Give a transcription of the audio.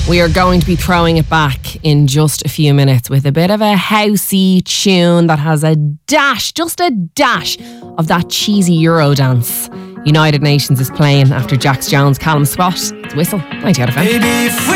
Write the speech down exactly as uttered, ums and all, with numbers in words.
We are going to be throwing it back in just a few minutes with a bit of a housey tune that has a dash, just a dash of that cheesy Euro dance. United Nations is playing after Jax Jones, Callum Scott. It's Whistle, ninety out of